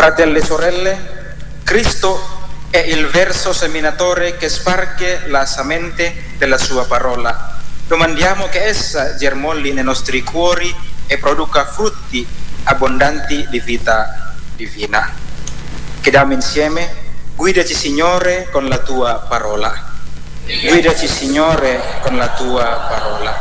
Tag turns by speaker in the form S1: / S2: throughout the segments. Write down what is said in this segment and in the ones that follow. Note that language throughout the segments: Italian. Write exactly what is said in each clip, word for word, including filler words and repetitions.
S1: Fratelli e sorelle, Cristo è il verso seminatore che sparge la semente della sua parola. Domandiamo che essa germogli nei nostri cuori e produca frutti abbondanti di vita divina. Chiediamo insieme: guidaci Signore con la tua parola. Guidaci Signore con la tua parola.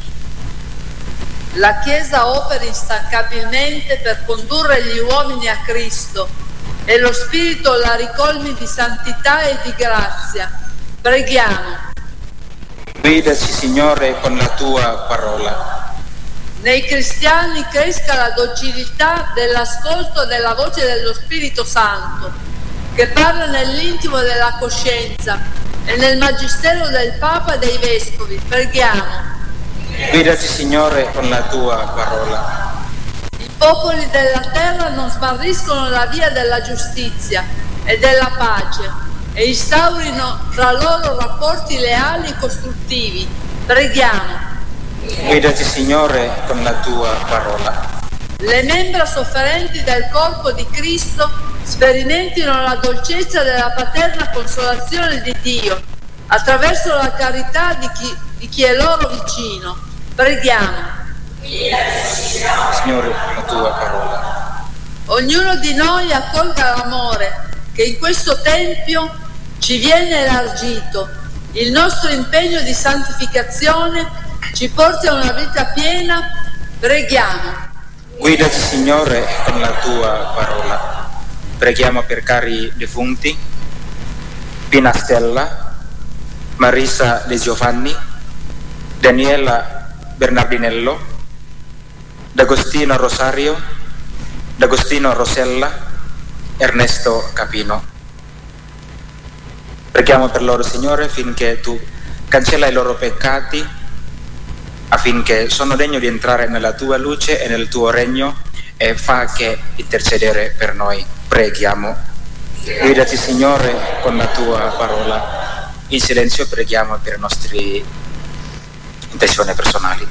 S2: La Chiesa opera instancabilmente per condurre gli uomini a Cristo e lo Spirito la ricolmi di santità e di grazia. Preghiamo.
S1: Guidaci Signore con la tua parola.
S2: Nei cristiani cresca la docilità dell'ascolto della voce dello Spirito Santo, che parla nell'intimo della coscienza e nel magistero del Papa e dei Vescovi. Preghiamo.
S1: Guidaci Signore con la tua parola.
S2: I popoli della terra non smarriscono la via della giustizia e della pace e instaurino tra loro rapporti leali e costruttivi. Preghiamo.
S1: Guidaci Signore con la tua parola.
S2: Le membra sofferenti del corpo di Cristo sperimentino la dolcezza della paterna consolazione di Dio attraverso la carità di chi, di chi è loro vicino. Preghiamo.
S1: Signore con la tua parola.
S2: Ognuno di noi accolga l'amore che in questo Tempio ci viene elargito. Il nostro impegno di santificazione ci porta a una vita piena. Preghiamo.
S1: Guidaci Signore con la tua parola. Preghiamo per cari defunti: Pina Stella, Marisa De Giovanni, Daniela Bernardinello, D'Agostino Rosario, D'Agostino Rosella, Ernesto Capino. Preghiamo per loro, Signore, finché tu cancella i loro peccati, affinché sono degno di entrare nella tua luce e nel tuo regno, e fa che intercedere per noi. Preghiamo. Guidaci Signore con la tua parola. In silenzio preghiamo per le nostre intenzioni personali.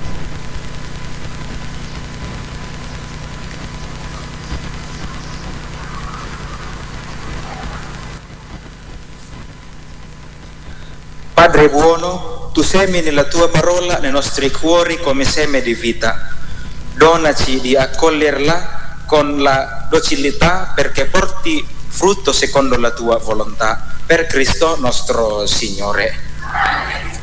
S1: Padre buono, tu semini la tua parola nei nostri cuori come seme di vita. Donaci di accoglierla con la docilità perché porti frutto secondo la tua volontà. Per Cristo nostro Signore. Amen.